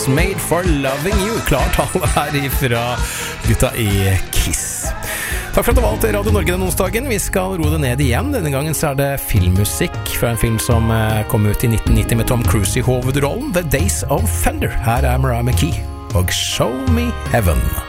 Was Made for Loving You. Klart alle her ifra gutta i Kiss. Takk for at du valgte Radio Norge den onsdagen. Vi skal roe det ned igjen. Denne gangen så det filmmusikk fra en film som kom ut i 1990 med Tom Cruise i hovedrollen, The Days of Thunder. Her Mariah McKee og Show Me Heaven.